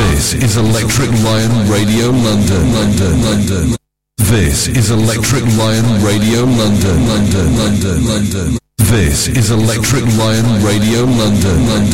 This is Electric Lion Radio London, London, London. This is Electric Lion Radio London, London, London, London. This is Electric Lion Radio London, London.